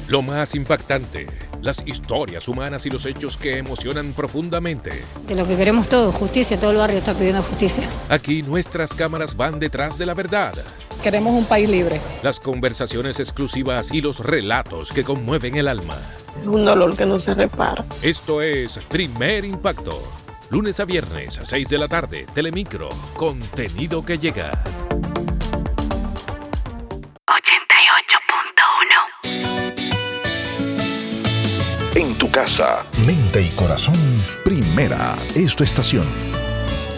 Lo más impactante, las historias humanas y los hechos que emocionan profundamente. De lo que queremos todos, justicia, todo el barrio está pidiendo justicia. Aquí nuestras cámaras van detrás de la verdad. Queremos un país libre. Las conversaciones exclusivas y los relatos que conmueven el alma. Es un dolor que no se repara. Esto es Primer Impacto. Lunes a viernes a 6 de la tarde, Telemicro, contenido que llega. 88.1. En tu casa, mente y corazón, Primera es tu estación.